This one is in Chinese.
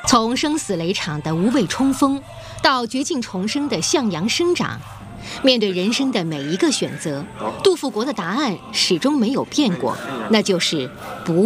从生死雷场的无畏冲锋，到绝境重生的向阳生长，面对人生的每一个选择，杜富国的答案始终没有变过，那就是不